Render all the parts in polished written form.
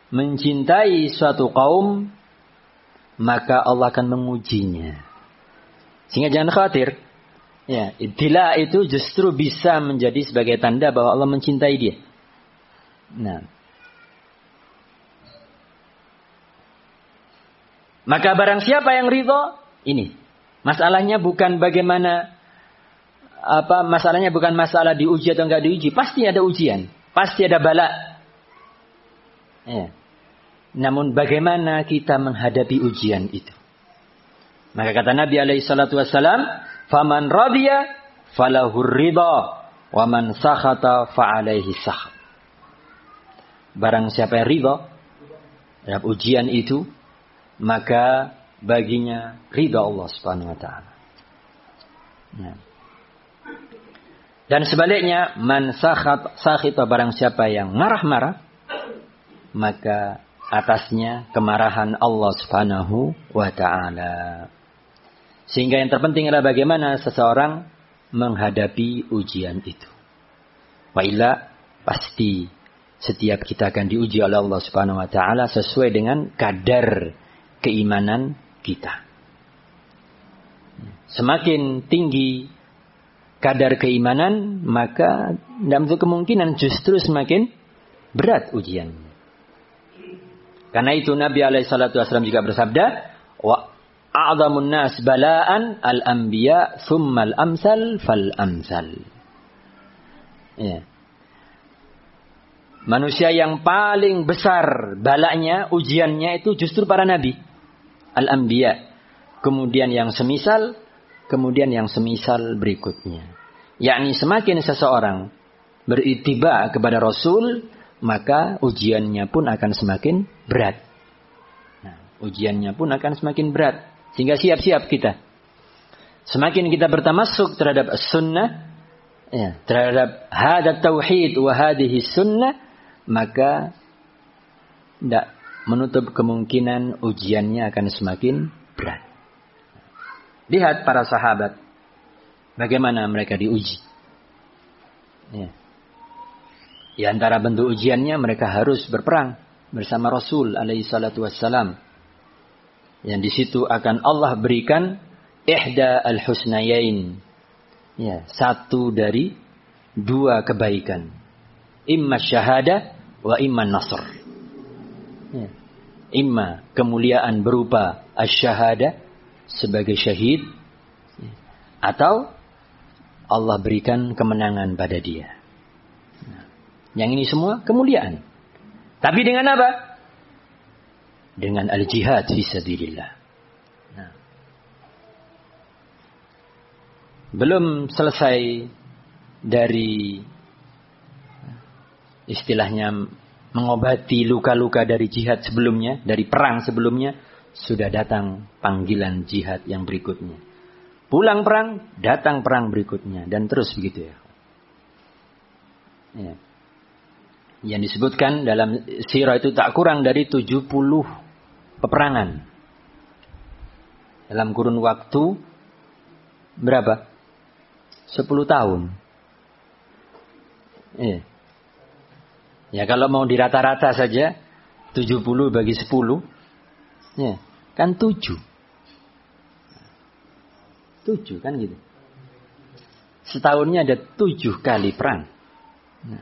mencintai suatu kaum, maka Allah akan mengujinya. Sehingga jangan khawatir. Ya, ibtila itu justru bisa menjadi sebagai tanda bahwa Allah mencintai dia. Nah, maka barang siapa yang ridho, ini masalahnya bukan bagaimana masalahnya bukan masalah diuji atau enggak diuji, pasti ada ujian, pasti ada bala. Ya. Namun bagaimana kita menghadapi ujian itu? Maka kata Nabi alaihi salatu wassalam, "Faman radiya falahur ridha, wa man sakhata fa alaihi sakhat." Barang siapa yang ridha terhadap ujian itu, maka baginya ridha Allah Subhanahu wa taala. Nah. Dan sebaliknya, man sakhita, barang siapa yang marah-marah, maka atasnya kemarahan Allah Subhanahu wa taala. Sehingga yang terpenting adalah bagaimana seseorang menghadapi ujian itu. Wa illa, pasti setiap kita akan diuji oleh Allah Subhanahu wa taala sesuai dengan kadar keimanan kita. Semakin tinggi kadar keimanan, maka dalam kemungkinan justru semakin berat ujiannya. Karena itu Nabi alaihi salatu wasallam juga bersabda, wa a'dhamun nas bala'an al-anbiya thummal amsal fal amsal. Ya. Manusia yang paling besar balanya, ujiannya itu justru para nabi. Al-anbiya. Kemudian yang semisal, kemudian yang semisal berikutnya. Yakni semakin seseorang berittiba kepada Rasul, maka ujiannya pun akan semakin berat. Nah, ujiannya pun akan semakin berat. Sehingga siap-siap kita. Semakin kita bertamassuk terhadap sunnah, ya, terhadap hadat tauhid wa hadhihi sunnah, maka tidak menutup kemungkinan ujiannya akan semakin berat. Lihat para sahabat, bagaimana mereka diuji. Ya. Di antara bentuk ujiannya mereka harus berperang bersama Rasul alaihi salatu wassalam. Yang di situ akan Allah berikan ihda al-husnayain. Ya, satu dari dua kebaikan. Imma syahada wa imma nasr. Ya. Imma kemuliaan berupa asy-syahada sebagai syahid, ya, atau Allah berikan kemenangan pada dia. Nah, yang ini semua kemuliaan. Tapi dengan apa? Dengan al-jihad fisabilillah. Nah, belum selesai dari istilahnya mengobati luka-luka dari jihad sebelumnya, dari perang sebelumnya, sudah datang panggilan jihad yang berikutnya. Pulang perang, datang perang berikutnya, dan terus begitu ya. Ya. Yang disebutkan dalam sirah itu tak kurang dari 70 peperangan. Dalam kurun waktu berapa? 10 tahun. Ya. Ya, kalau mau dirata-rata saja 70 bagi 10, ya, kan 7. 7 kan gitu. Setahunnya ada 7 kali perang. Nah.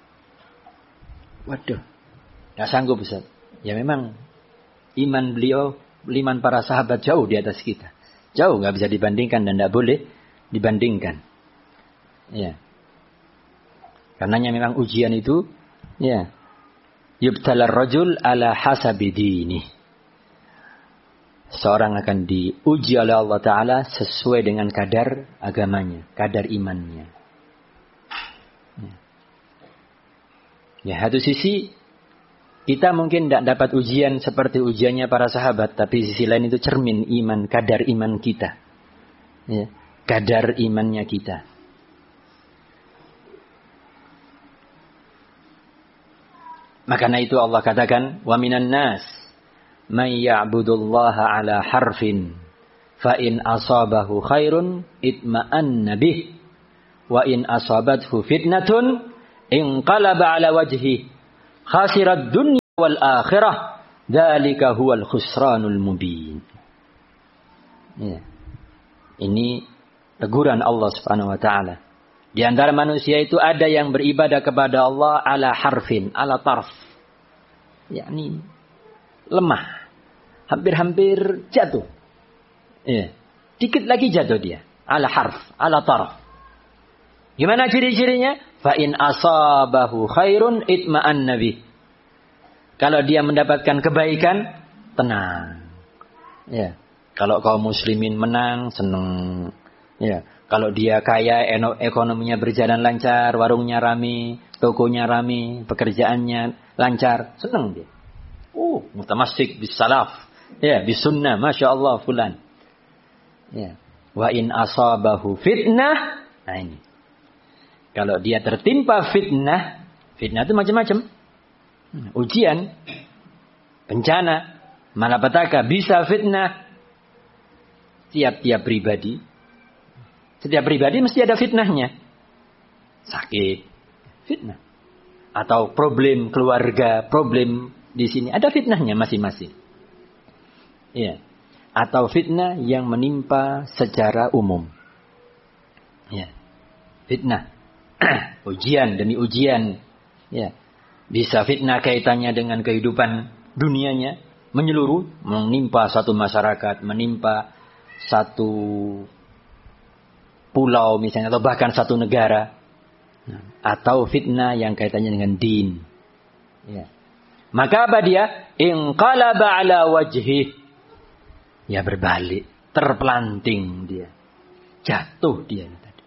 Waduh, gak sanggup Ustaz. Ya memang iman beliau, iman para sahabat jauh di atas kita. Jauh, gak bisa dibandingkan dan gak boleh dibandingkan. Ya. Karenanya memang ujian itu, ya, yubtalar rajul ala hasabi dinih. Seorang akan diuji oleh Allah Ta'ala sesuai dengan kadar agamanya, kadar imannya. Ya, satu sisi kita mungkin tidak dapat ujian seperti ujiannya para sahabat, tapi sisi lain itu cermin iman, kadar iman kita. Ya, kadar imannya kita. Makanya itu Allah katakan, wa minan nas man ya'budullaha ala harfin fa in asabahu khairun itma'anna bih wa in asabathu fitnatun inqalaba ala wajhi khasirat dunya wal akhirah dzalika huwal khusranul mubin. Ya. Ini teguran Allah Subhanahu wa taala. Di antara manusia itu ada yang beribadah kepada Allah ala harfin, ala tarf. Yakni lemah. Hampir-hampir jatuh. Ya. Dikit lagi jatuh dia. Ala harf, ala tarf. Gimana ciri-cirinya? Fa in asabahu khairun itma'anna bih. Kalau dia mendapatkan kebaikan, tenang. Ya. Kalau kaum muslimin menang, senang. Ya. Kalau dia kaya, ekonominya berjalan lancar, warungnya rame, tokonya rame, pekerjaannya lancar, senang dia. Mutamassik bis salaf. Ya, bis sunnah, Masya Allah fulan. Ya. Wa in asabahu fitnah. Nah ini. Kalau dia tertimpa fitnah, fitnah itu macam-macam. Ujian, bencana, malapetaka, bisa fitnah. Setiap pribadi mesti ada fitnahnya. Sakit, fitnah. Atau problem keluarga, problem di sini, ada fitnahnya masing-masing. Iya. Atau fitnah yang menimpa secara umum. Ya. Fitnah. Ujian demi ujian. Ya. Bisa fitnah kaitannya dengan kehidupan dunianya. Menyeluruh. Menimpa satu masyarakat. Menimpa satu pulau misalnya. Atau bahkan satu negara. Atau fitnah yang kaitannya dengan din. Ya. Maka apa dia? Inqalaba ala wajhih. Ya berbalik, terpelanting dia. Jatuh dia tadi.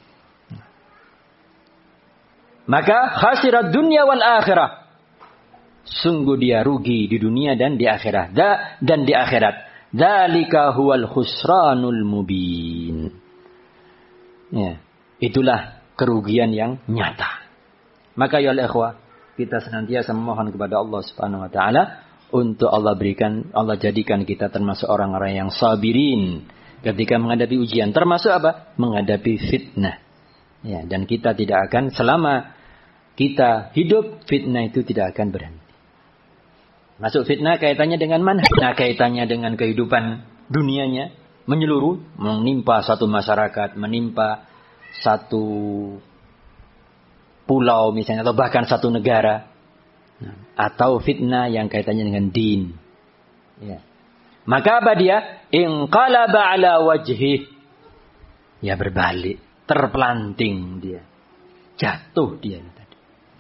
Maka khasirat dunia wal akhirah. Sungguh dia rugi di dunia dan di akhirat. Dan di akhirat. Dzalika huwal khusranul mubin. Ya, itulah kerugian yang nyata. Maka ya ikhwah, kita senantiasa memohon kepada Allah Subhanahu wa taala untuk Allah jadikan kita termasuk orang-orang yang sabirin ketika menghadapi ujian. Termasuk apa? Menghadapi fitnah. Ya, dan kita tidak akan, selama kita hidup, fitnah itu tidak akan berhenti. Masuk fitnah kaitannya dengan mana? Fitnah kaitannya dengan kehidupan dunianya. Menyeluruh, menimpa satu masyarakat, menimpa satu pulau misalnya, atau bahkan satu negara. Atau fitnah yang kaitannya dengan din. Ya. Maka apa dia? Inqalaba ala wajhih. Ya berbalik. Terpelanting dia. Jatuh dia tadi.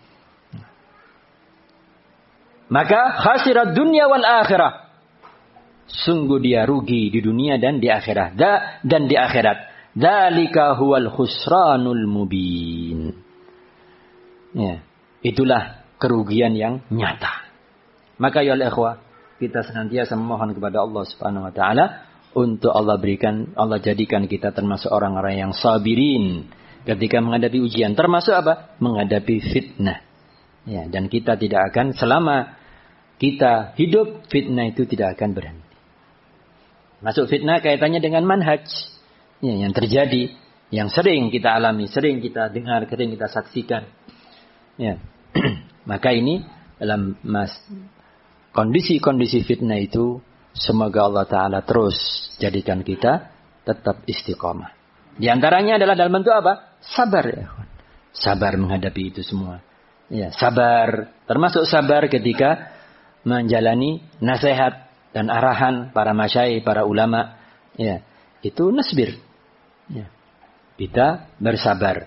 Maka khasirat dunia wal akhirah. Sungguh dia rugi di dunia dan di akhirat. Dan di akhirat. Dzalika huwal khusranul mubin. Ya. Itulah kerugian yang nyata. Maka ya ikhwah, kita senantiasa memohon kepada Allah Subhanahu wa taala untuk Allah jadikan kita termasuk orang-orang yang sabirin ketika menghadapi ujian. Termasuk apa? Menghadapi fitnah. Ya, dan kita tidak akan, selama kita hidup, fitnah itu tidak akan berhenti. Masuk fitnah kaitannya dengan manhaj. Ya, yang terjadi, yang sering kita alami, sering kita dengar, sering kita saksikan. Ya. Maka ini dalam kondisi-kondisi fitnah itu, semoga Allah Ta'ala terus jadikan kita tetap istiqomah. Di antaranya adalah dalam bentuk apa? Sabar. Ya. Sabar menghadapi itu semua. Ya, sabar, termasuk sabar ketika menjalani nasihat dan arahan para masyayikh, para ulama. Ya, itu nasbir. Ya. Kita bersabar.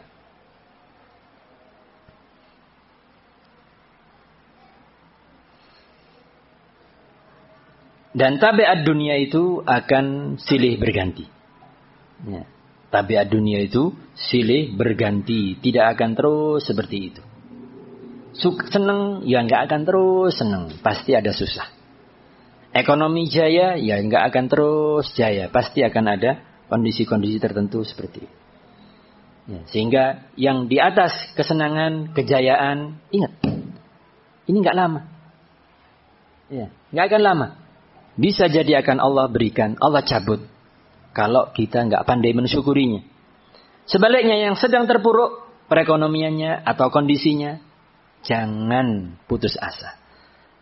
Dan tabiat dunia itu akan silih berganti. Ya. Tabiat dunia itu silih berganti. Tidak akan terus seperti itu. Senang, ya nggak akan terus senang. Pasti ada susah. Ekonomi jaya, ya nggak akan terus jaya. Pasti akan ada kondisi-kondisi tertentu seperti itu. Ya. Sehingga yang di atas kesenangan, kejayaan, ingat. Ini nggak lama. Ya, nggak akan lama. Bisa jadi akan Allah berikan, Allah cabut. Kalau kita nggak pandai mensyukurinya. Sebaliknya yang sedang terpuruk perekonomiannya atau kondisinya, jangan putus asa.